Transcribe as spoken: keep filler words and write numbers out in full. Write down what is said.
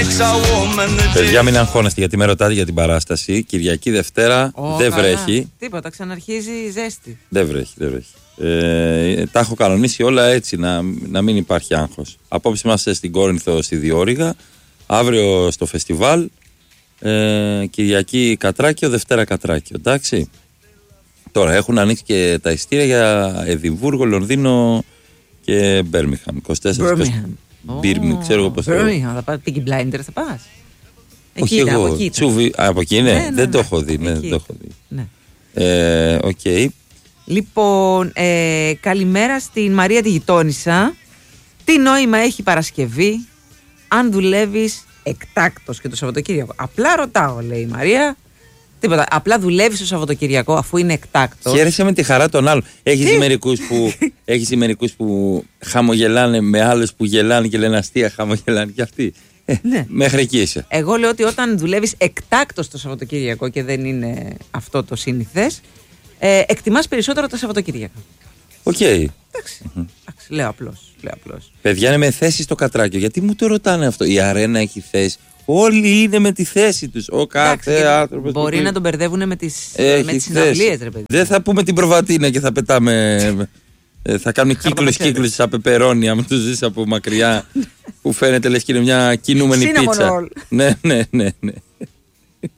Παιδιά, μην αγχώνεστε γιατί με ρωτάτε για την παράσταση. Κυριακή Δευτέρα oh, δεν καλά. βρέχει. Τίποτα, ξαναρχίζει η ζέστη. Δεν βρέχει, δεν βρέχει. Ε, τα έχω κανονίσει όλα έτσι, να, να μην υπάρχει άγχος. Απόψε είμαστε στην Κόρινθο στη Διόρυγα. Αύριο στο φεστιβάλ. Ε, Κυριακή Κατράκιο, Δευτέρα Κατράκιο. Εντάξει. Τώρα έχουν ανοίξει και τα ειστήρια για Εδιμβούργο, Λονδίνο και Μπέρμιχαμ. είκοσι τέσσερα Μπίρμι, ξέρω εγώ πώς θα πω. Θα πάω Peaky Blinders, θα πας. Όχι εκεί, εγώ, από εκεί, τσούβι, α, από εκεί είναι, ναι, ναι, δεν ναι, το έχω δει, ναι, δεν το έχω δει. Ναι. Ε, okay. Λοιπόν, ε, καλημέρα στην Μαρία τη γειτόνισσα. Τι νόημα έχει η Παρασκευή αν δουλεύεις εκτάκτος και το Σαββατοκύριακο? Απλά ρωτάω, λέει η Μαρία. Τίποτα. Απλά δουλεύεις το Σαββατοκυριακό αφού είναι εκτάκτος. Χαίρεσαι με τη χαρά των άλλων. Έχεις μερικούς που, έχεις μερικούς που χαμογελάνε με άλλους που γελάνε και λένε αστεία, χαμογελάνε και αυτοί. Ε, ναι. Μέχρι εκεί είσαι. Εγώ λέω ότι όταν δουλεύεις εκτάκτος το Σαββατοκυριακό και δεν είναι αυτό το σύνηθες, ε, εκτιμάς περισσότερο τα Σαββατοκυριακά. Οκ. Okay. Εντάξει. Mm-hmm. Εντάξει, λέω απλώς, λέω απλώς. Παιδιά είναι με θέση στο Κατράκιο. Γιατί μου το ρωτάνε αυτό? Η αρένα έχει θέση. Όλοι είναι με τη θέση τους. Ο κάθε άνθρωπος. Μπορεί να τον μπερδεύουν με τις, τις συναυλίες, ρε παιδί. Δεν θα πούμε την προβατίνα και θα πετάμε. Θα κάνουμε κύκλους κύκλους σαν πεπερόνι. Αν τους ζεις από μακριά που φαίνεται λες και είναι μια κινούμενη πίτσα. Ναι, ναι, ναι, ναι.